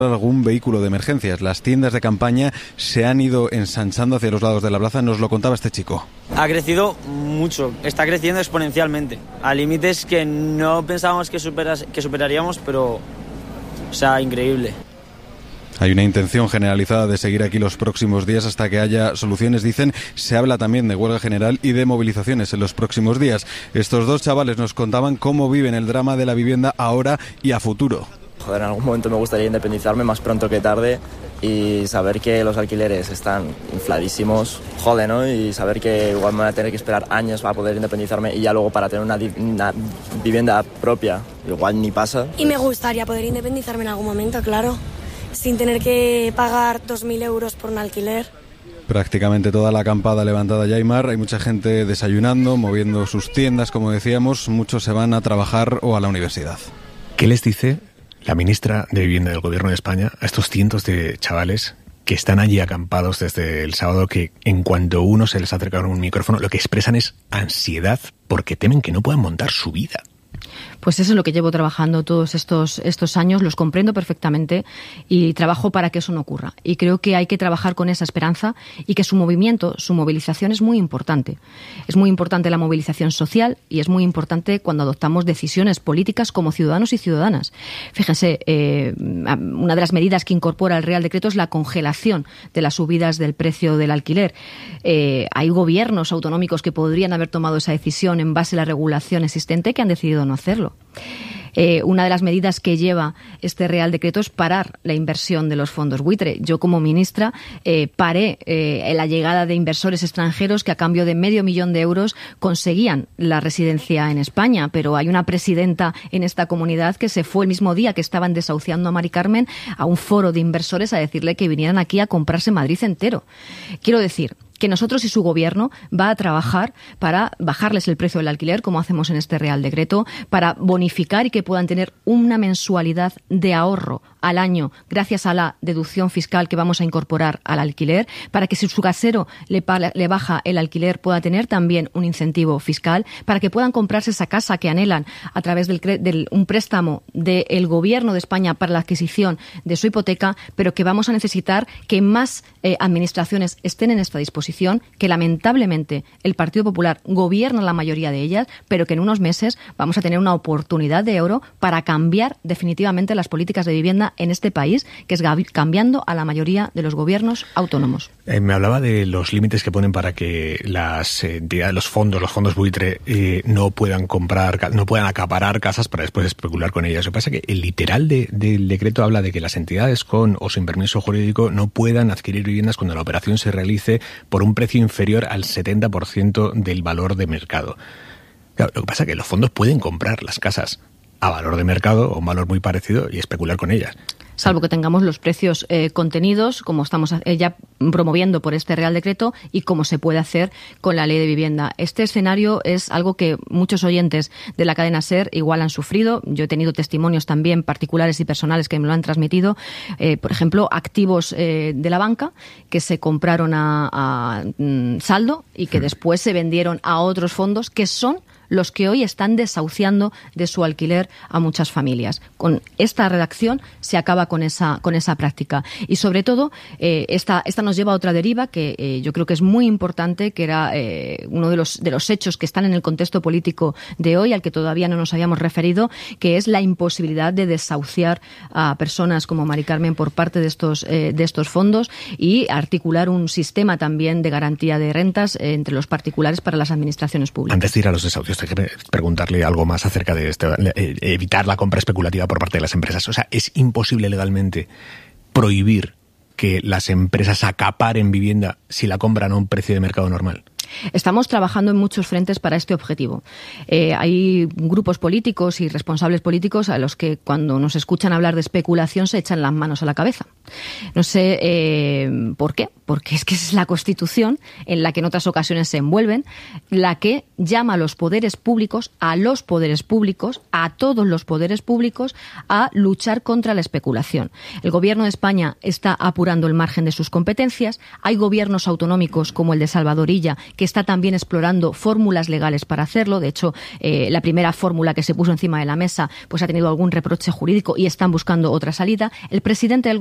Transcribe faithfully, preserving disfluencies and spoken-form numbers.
algún vehículo de emergencias. Las tiendas de campaña se han ido ensanchando hacia los lados de la plaza, nos lo contaba este chico. Ha crecido mucho, está creciendo exponencialmente, a límites que no pensábamos que, superas, que superaríamos, pero, o sea, increíble. Hay una intención generalizada de seguir aquí los próximos días hasta que haya soluciones, dicen. Se habla también de huelga general y de movilizaciones en los próximos días. Estos dos chavales nos contaban cómo viven el drama de la vivienda ahora y a futuro. Joder, en algún momento me gustaría independizarme más pronto que tarde y saber que los alquileres están infladísimos, jode, ¿no? Y saber que igual me voy a tener que esperar años para poder independizarme y ya luego para tener una, una vivienda propia, igual ni pasa. Y me gustaría poder independizarme en algún momento, claro, sin tener que pagar dos mil euros por un alquiler. Prácticamente toda la acampada levantada ya, Aymar. Hay mucha gente desayunando, moviendo sus tiendas, como decíamos. Muchos se van a trabajar o a la universidad. ¿Qué les dice la ministra de Vivienda del Gobierno de España a estos cientos de chavales que están allí acampados desde el sábado, que en cuanto uno se les acerca con un micrófono, lo que expresan es ansiedad porque temen que no puedan montar su vida? Pues eso es lo que llevo trabajando todos estos, estos años, los comprendo perfectamente y trabajo para que eso no ocurra. Y creo que hay que trabajar con esa esperanza y que su movimiento, su movilización es muy importante. Es muy importante la movilización social y es muy importante cuando adoptamos decisiones políticas como ciudadanos y ciudadanas. Fíjense, eh, una de las medidas que incorpora el Real Decreto es la congelación de las subidas del precio del alquiler. Eh, hay gobiernos autonómicos que podrían haber tomado esa decisión en base a la regulación existente que han decidido no hacerlo. Eh, una de las medidas que lleva este Real Decreto es parar la inversión de los fondos buitre. Yo, como ministra, eh, paré eh, la llegada de inversores extranjeros que a cambio de medio millón de euros conseguían la residencia en España, pero hay una presidenta en esta comunidad que se fue el mismo día que estaban desahuciando a Mari Carmen a un foro de inversores a decirle que vinieran aquí a comprarse Madrid entero. Quiero decir que nosotros y su gobierno va a trabajar para bajarles el precio del alquiler, como hacemos en este Real Decreto, para bonificar y que puedan tener una mensualidad de ahorro al año gracias a la deducción fiscal que vamos a incorporar al alquiler, para que si su casero le, le baja el alquiler pueda tener también un incentivo fiscal, para que puedan comprarse esa casa que anhelan a través del, del un préstamo del Gobierno de España para la adquisición de su hipoteca, pero que vamos a necesitar que más eh, administraciones estén en esta disposición, que lamentablemente el Partido Popular gobierna la mayoría de ellas, pero que en unos meses vamos a tener una oportunidad de oro para cambiar definitivamente las políticas de vivienda en este país, que es cambiando a la mayoría de los gobiernos autónomos. Eh, me hablaba de los límites que ponen para que las entidades, los fondos, los fondos buitre, eh, no puedan comprar, no puedan acaparar casas para después especular con ellas. Lo que pasa es que el literal de, del decreto habla de que las entidades con o sin permiso jurídico no puedan adquirir viviendas cuando la operación se realice por un precio inferior al setenta por ciento del valor de mercado. Claro, lo que pasa es que los fondos pueden comprar las casas a valor de mercado o un valor muy parecido y especular con ellas. Salvo que tengamos los precios eh, contenidos, como estamos eh, ya promoviendo por este Real Decreto y como se puede hacer con la Ley de Vivienda. Este escenario es algo que muchos oyentes de la cadena SER igual han sufrido. Yo he tenido testimonios también particulares y personales que me lo han transmitido. Eh, por ejemplo, activos eh, de la banca que se compraron a, a mm, saldo y que después se vendieron a otros fondos que son los que hoy están desahuciando de su alquiler a muchas familias. Con esta redacción se acaba con esa con esa práctica. Y sobre todo, eh, esta, esta nos lleva a otra deriva que eh, yo creo que es muy importante, que era eh, uno de los, de los hechos que están en el contexto político de hoy, al que todavía no nos habíamos referido, que es la imposibilidad de desahuciar a personas como Mari Carmen por parte de estos, eh, de estos fondos y articular un sistema también de garantía de rentas eh, entre los particulares para las administraciones públicas. Antes de ir a los desahucios, hay que preguntarle algo más acerca de este, eh, evitar la compra especulativa por parte de las empresas. O sea, ¿es imposible legalmente prohibir que las empresas acaparen vivienda si la compran a un precio de mercado normal? Estamos trabajando en muchos frentes para este objetivo. Eh, hay grupos políticos y responsables políticos a los que cuando nos escuchan hablar de especulación se echan las manos a la cabeza. No sé eh, por qué, porque es que es la Constitución en la que en otras ocasiones se envuelven, la que llama a los poderes públicos, a los poderes públicos, a todos los poderes públicos, a luchar contra la especulación. El Gobierno de España está apurando el margen de sus competencias. Hay gobiernos autonómicos como el de Salvador Illa que está también explorando fórmulas legales para hacerlo. De hecho, eh, la primera fórmula que se puso encima de la mesa pues ha tenido algún reproche jurídico y están buscando otra salida. El presidente del